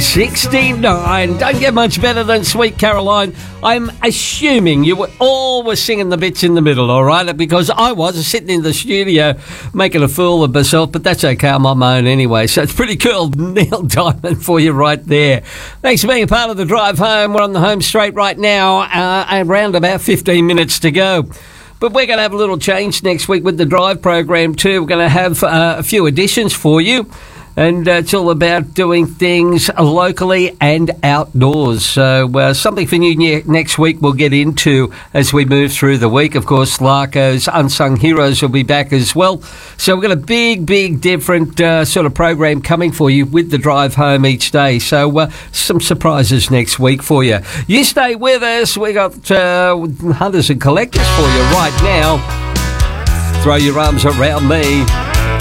1969. Don't get much better than Sweet Caroline. I'm assuming you were all singing the bits in the middle, all right? Because I was sitting in the studio making a fool of myself, but that's okay. I'm on my own anyway. So it's pretty cool. Neil Diamond for you right there. Thanks for being a part of the drive home. We're on the home straight right now. Around about 15 minutes to go. But we're going to have a little change next week with the drive program too. We're going to have a few additions for you. And it's all about doing things locally and outdoors. So something for you next week we'll get into as we move through the week. Of course, Larko's Unsung Heroes will be back as well. So we've got a big different sort of program coming for you with the drive home each day. So some surprises next week for you. You stay with us. We got Hunters and Collectors for you right now. Throw your arms around me.